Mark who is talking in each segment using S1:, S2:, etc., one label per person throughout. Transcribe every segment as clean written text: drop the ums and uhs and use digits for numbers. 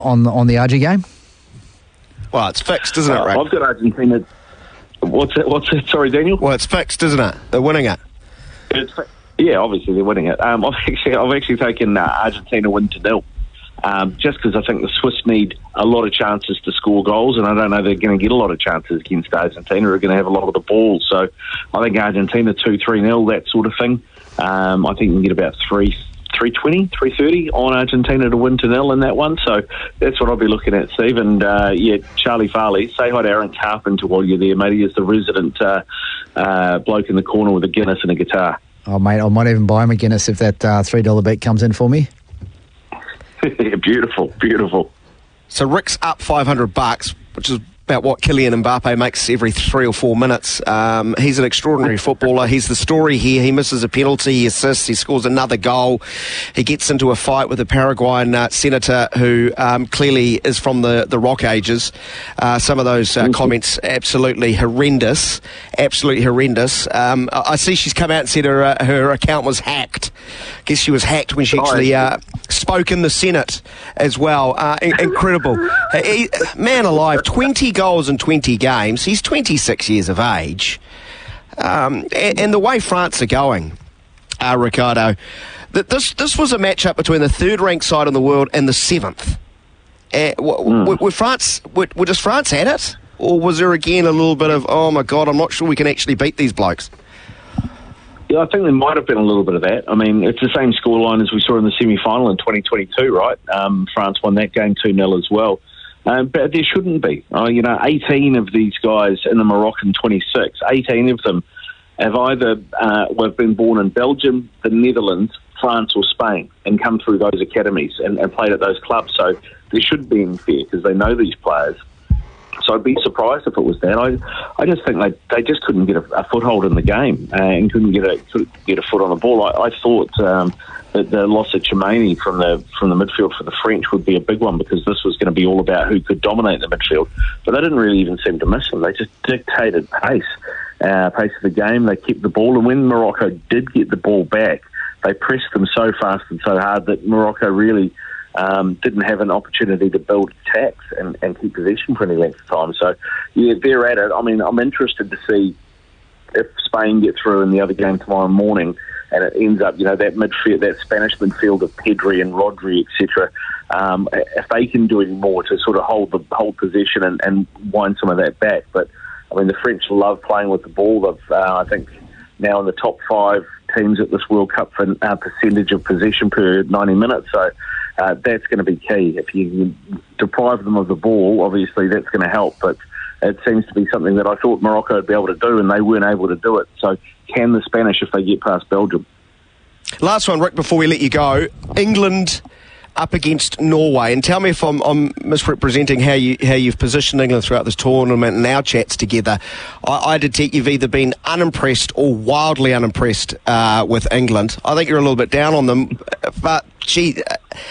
S1: on the Argie game?
S2: Well, it's fixed, isn't it, Rick?
S3: I've got Argentina. What's it? Sorry, Daniel?
S2: Well, it's fixed, isn't it? They're winning it.
S3: Yeah, obviously they're winning it. I've actually taken Argentina win to 0. Just because I think the Swiss need a lot of chances to score goals, and I don't know they're going to get a lot of chances against Argentina, who are going to have a lot of the ball. So I think Argentina 2-3-0, that sort of thing. I think you can get about 320, 330 on Argentina to win to 0 in that one. So that's what I'll be looking at, Steve. And Charlie Farley, say hi to Aaron Carpenter while you're there, mate. He is the resident bloke in the corner with a Guinness and a guitar.
S1: Oh, mate, I might even buy him a Guinness if that $3 bet comes in for me.
S3: Beautiful.
S2: So Rick's up $500, which is about what Kylian Mbappe makes every 3 or 4 minutes. He's an extraordinary footballer. He's the story here. He misses a penalty, he assists, he scores another goal. He gets into a fight with a Paraguayan senator who clearly is from the Rock Ages. Some of those comments absolutely horrendous. I see she's come out and said her account was hacked. I guess she was hacked when she actually spoke in the Senate as well. Incredible. Man alive, 20 goals in 20 games. He's 26 years of age. And the way France are going, Ricardo, this was a matchup between the third-ranked side in the world and the 7th. Were just France at it? Or was there again a little bit of, oh my God, I'm not sure we can actually beat these blokes?
S3: Yeah, I think there might have been a little bit of that. I mean, it's the same scoreline as we saw in the semi-final in 2022, right? France won that game 2-0 as well. But there shouldn't be. 18 of these guys in the Moroccan 26, 18 of them have either been born in Belgium, the Netherlands, France or Spain and come through those academies and played at those clubs. So there should be unfair because they know these players. So I'd be surprised if it was that. I just think they just couldn't get a foothold in the game and couldn't get a foot on the ball. I thought that the loss of Tchouameni from the midfield for the French would be a big one because this was going to be all about who could dominate the midfield. But they didn't really even seem to miss them. They just dictated pace of the game. They kept the ball, and when Morocco did get the ball back, they pressed them so fast and so hard that Morocco really didn't have an opportunity to build attacks and keep possession for any length of time. So, yeah, they're at it. I mean, I'm interested to see if Spain get through in the other game tomorrow morning and it ends up, that midfield, that Spanish midfield of Pedri and Rodri, etc. If they can do any more to sort of hold possession and wind some of that back. But, I mean, the French love playing with the ball. They've, I think, now in the top 5 teams at this World Cup for percentage of possession per 90 minutes. So that's going to be key. If you deprive them of the ball, obviously that's going to help. But it seems to be something that I thought Morocco would be able to do, and they weren't able to do it. So can the Spanish if they get past Belgium?
S2: Last one, Rick, before we let you go. England up against Norway, and tell me if I'm misrepresenting how you've positioned England throughout this tournament and our chats together. I detect you've either been unimpressed or wildly unimpressed with England. I think you're a little bit down on them, but gee,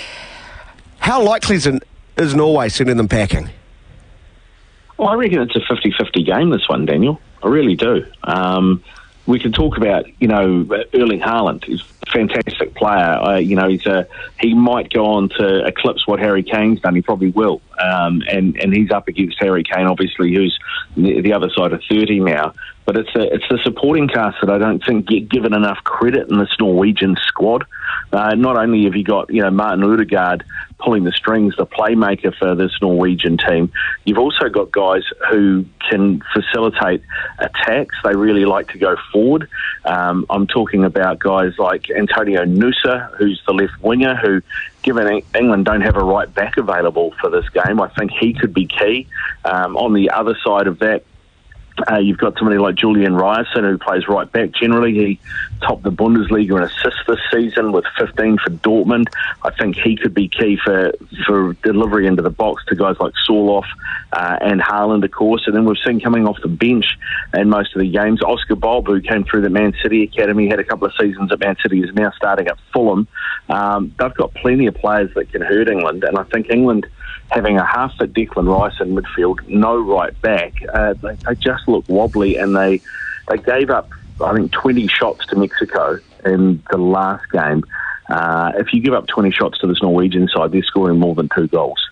S2: how likely is Norway sending them packing?
S3: Well, I reckon it's a 50-50 game, this one, Daniel. I really do. We can talk about, Erling Haaland. He's a fantastic player. He might go on to eclipse what Harry Kane's done. He probably will. And he's up against Harry Kane, obviously, who's the other side of 30 now. But it's the supporting cast that I don't think get given enough credit in this Norwegian squad. Not only have you got, Martin Ødegaard pulling the strings, the playmaker for this Norwegian team, you've also got guys who can facilitate attacks. They really like to go forward. I'm talking about guys like Antonio Nusa, who's the left winger, who, given England don't have a right back available for this game, I think he could be key. On the other side of that, you've got somebody like Julian Ryerson, who plays right back generally. He topped the Bundesliga in assists this season with 15 for Dortmund. I think he could be key for delivery into the box to guys like Sorloth and Haaland, of course. And then we've seen coming off the bench in most of the games, Oscar Bob, who came through the Man City Academy, had a couple of seasons at Man City, is now starting at Fulham. They've got plenty of players that can hurt England, and I think England, having a half-fit Declan Rice in midfield, no right back, they just look wobbly, and they gave up, I think, 20 shots to Mexico in the last game. If you give up 20 shots to this Norwegian side, they're scoring more than 2 goals.